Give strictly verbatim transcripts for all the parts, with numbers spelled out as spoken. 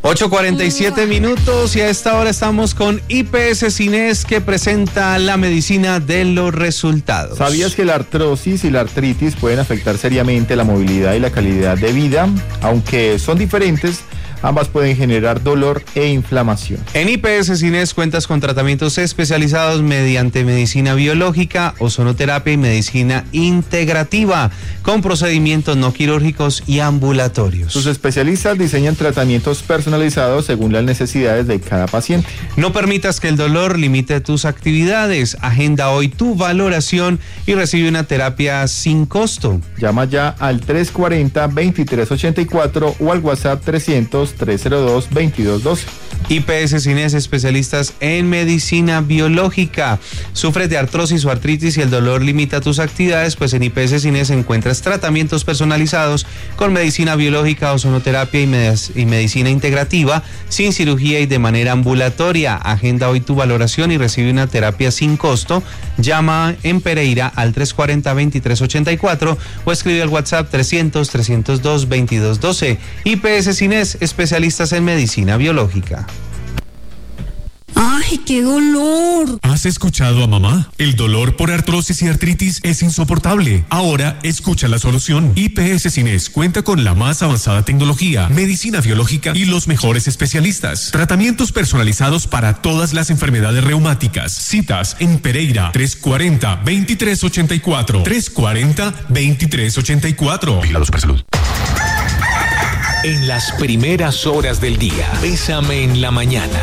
ocho cuarenta y siete minutos y a esta hora estamos con I P S Cines, que presenta la medicina de los resultados. ¿Sabías que la artrosis y la artritis pueden afectar seriamente la movilidad y la calidad de vida? Aunque son diferentes, ambas pueden generar dolor e inflamación. En I P S Cines cuentas con tratamientos especializados mediante medicina biológica, ozonoterapia y medicina integrativa, con procedimientos no quirúrgicos y ambulatorios. Sus especialistas diseñan tratamientos personalizados según las necesidades de cada paciente. No permitas que el dolor limite tus actividades. Agenda hoy tu valoración y recibe una terapia sin costo. Llama ya al tres cuarenta, veintitrés ochenta y cuatro o al WhatsApp trescientos, trescientos dos, veintidós doce. I P S Cines, especialistas en medicina biológica. ¿Sufres de artrosis o artritis y el dolor limita tus actividades? Pues en I P S Cines encuentras tratamientos personalizados con medicina biológica, ozonoterapia y, med- y medicina integrativa, sin cirugía y de manera ambulatoria. Agenda hoy tu valoración y recibe una terapia sin costo. Llama en Pereira al tres cuarenta, veintitrés ochenta y cuatro o escribe al WhatsApp trescientos, trescientos dos, veintidós doce. I P S Cines, especialistas en medicina biológica. ¡Ay, qué dolor! ¿Has escuchado a mamá? El dolor por artrosis y artritis es insoportable. Ahora escucha la solución. I P S Cines cuenta con la más avanzada tecnología, medicina biológica y los mejores especialistas. Tratamientos personalizados para todas las enfermedades reumáticas. Citas en Pereira, tres cuarenta, veintitrés ochenta y cuatro. tres cuarenta, veintitrés ochenta y cuatro. Vigilado Supersalud. En las primeras horas del día, Bésame en la mañana.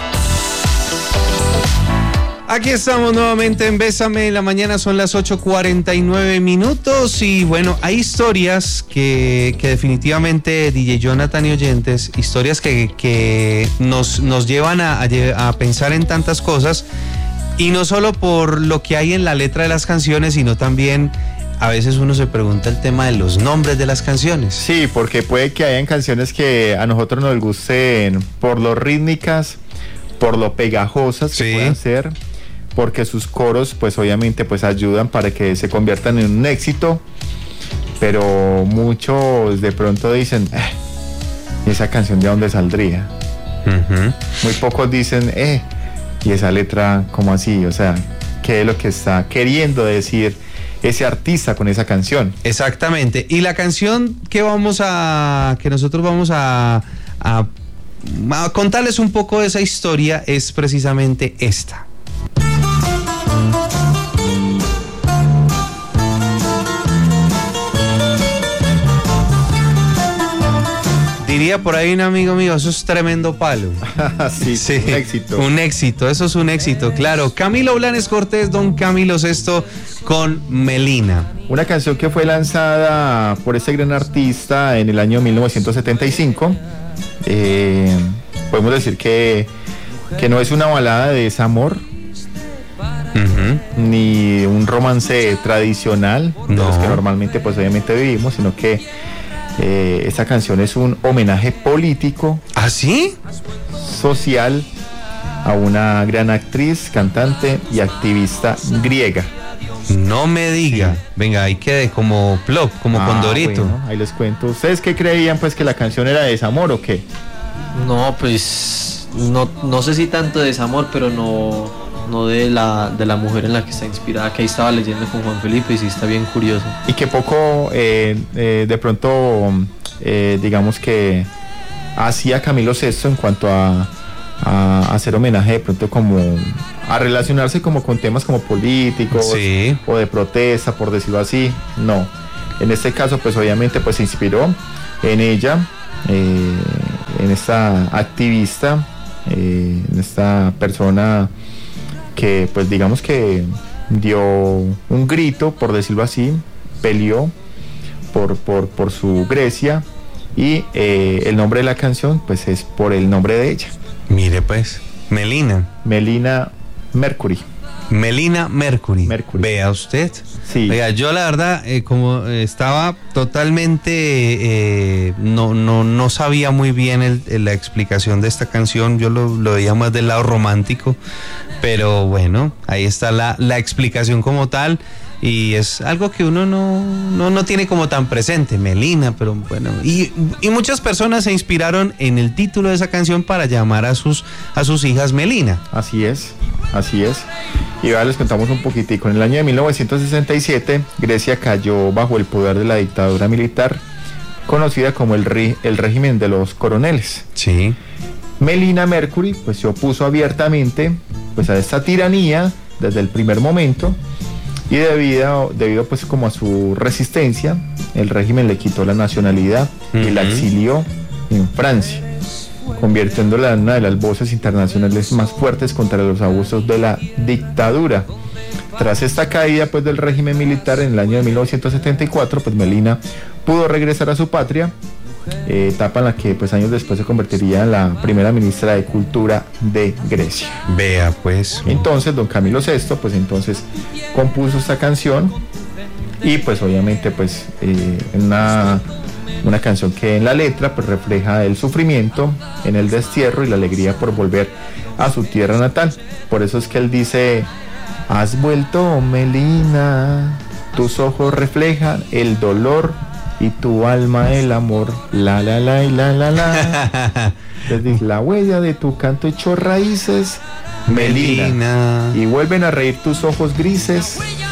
Aquí estamos nuevamente en Bésame en la mañana, son las ocho cuarenta y nueve minutos y bueno, hay historias que, que definitivamente D J Jonathan y oyentes, historias que, que nos, nos llevan a, a, a pensar en tantas cosas, y no solo por lo que hay en la letra de las canciones, sino también a veces uno se pregunta el tema de los nombres de las canciones. Sí, porque puede que hayan canciones que a nosotros nos gusten por lo rítmicas, por lo pegajosas que Sí. puedan ser, porque sus coros pues obviamente pues ayudan para que se conviertan en un éxito, pero muchos de pronto dicen, eh, ¿y esa canción de dónde saldría? Uh-huh. Muy pocos dicen, eh, ¿y esa letra cómo así? O sea, ¿qué es lo que está queriendo decir ese artista con esa canción? Exactamente. Y la canción que vamos a, que nosotros vamos a, a, a contarles un poco de esa historia es precisamente esta. Diría por ahí un amigo mío, eso es tremendo palo. sí, sí, un éxito. Un éxito, eso es un éxito, claro. Camilo Blanes Cortés, don Camilo Sesto con Melina. Una canción que fue lanzada por este gran artista en el año mil novecientos setenta y cinco. Eh, podemos decir que, que no es una balada de desamor, Uh-huh. ni un romance tradicional, de No. los que normalmente pues obviamente vivimos, sino que eh, esta canción es un homenaje político, ¿Ah, sí? social, a una gran actriz, cantante y activista griega. No me diga. Venga, ahí quede como plop, como Ah, Condorito. bueno, ahí les cuento. ¿Ustedes qué creían, pues, que la canción era de desamor o qué? No, pues no, no sé si tanto de desamor, pero no, no de la, de la mujer en la que está inspirada, que ahí estaba leyendo con Juan Felipe y sí está bien curioso. Y que poco, eh, eh, de pronto, eh, digamos que hacía Camilo Sesto en cuanto a, a hacer homenaje de pronto como a relacionarse como con temas como políticos, Sí. o de protesta, por decirlo así. No, en este caso pues obviamente pues se inspiró en ella, eh, en esta activista, eh, en esta persona que pues digamos que dio un grito, por decirlo así, peleó por, por, por su Grecia, y eh, el nombre de la canción pues es por el nombre de ella, Mire pues, Melina. Melina Mercury. Melina Mercury. Mercury. Vea usted. Sí. Vea, yo la verdad, eh, como eh, estaba totalmente, eh, no, no, no sabía muy bien el, el, la explicación de esta canción, yo lo, lo veía más del lado romántico, pero bueno, ahí está la, la explicación como tal. y es algo que uno no, no, no tiene como tan presente, Melina, pero bueno, y, y muchas personas se inspiraron en el título de esa canción para llamar a sus, a sus hijas Melina. Así es, así es. Y ahora les contamos un poquitico. En el año de mil novecientos sesenta y siete, Grecia cayó bajo el poder de la dictadura militar, conocida como el, ri, el régimen de los coroneles. Sí. Melina Mercury pues se opuso abiertamente pues a esta tiranía desde el primer momento, y debido, debido pues como a su resistencia, el régimen le quitó la nacionalidad uh-huh. y la exilió en Francia, convirtiéndola en una de las voces internacionales más fuertes contra los abusos de la dictadura. Tras esta caída pues del régimen militar en el año de mil novecientos setenta y cuatro, pues Melina pudo regresar a su patria, eh, etapa en la que pues años después se convertiría en la primera ministra de Cultura de Grecia. Vea pues. Entonces don Camilo sexto pues entonces compuso esta canción, y pues obviamente pues eh, una, una canción que en la letra pues refleja el sufrimiento en el destierro y la alegría por volver a su tierra natal. Por eso es que él dice: has vuelto, Melina, tus ojos reflejan el dolor y tu alma el amor, la la la y la la la. Entonces, la huella de tu canto echó raíces, Melina, Melina, y vuelven a reír tus ojos grises,